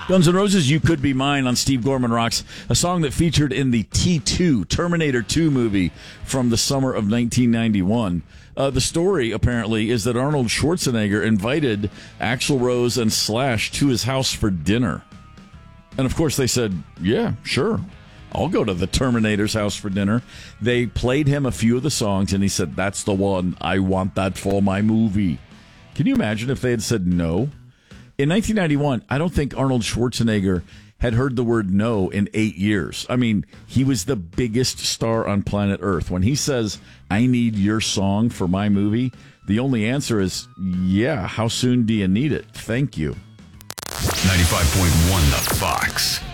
Guns N' Roses' You Could Be Mine on Steve Gorman Rocks, a song that featured in the T2, Terminator 2 movie from the summer of 1991. The story, apparently, is that Arnold Schwarzenegger invited Axl Rose and Slash to his house for dinner. And, of course, they said, yeah, sure, I'll go to the Terminator's house for dinner. They played him a few of the songs, and he said, that's the one. I want that for my movie. Can you imagine if they had said no? In 1991, I don't think Arnold Schwarzenegger had heard the word no in 8 years. I mean, he was the biggest star on planet Earth. When he says, I need your song for my movie, the only answer is, yeah, how soon do you need it? Thank you. 95.1 The Fox.